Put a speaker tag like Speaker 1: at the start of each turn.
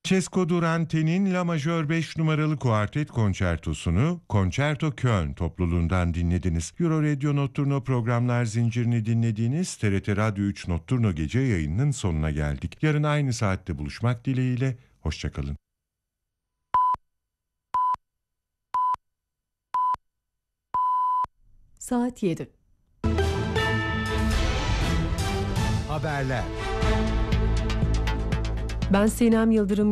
Speaker 1: Francesco Durante'nin La Majör 5 numaralı kuartet konçertosunu Concerto Köln topluluğundan dinlediniz. Euro Radio Notturno programlar zincirini dinlediğiniz TRT Radyo 3 Notturno gece yayınının sonuna geldik. Yarın aynı saatte buluşmak dileğiyle, hoşçakalın.
Speaker 2: Saat 7.
Speaker 3: Haberler.
Speaker 2: Ben Sinem Yıldırım.